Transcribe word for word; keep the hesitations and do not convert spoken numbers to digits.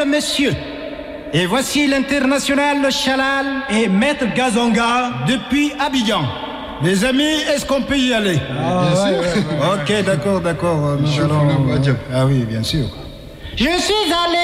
messieurs, et voici l'international Chalal et Maître Gazonga depuis Abidjan. Les amis, est-ce qu'on peut y aller? Ah, bien sûr. Ouais, ouais, ouais. Ok, d'accord, d'accord. Nous allons... Ah oui, bien sûr. Je suis allé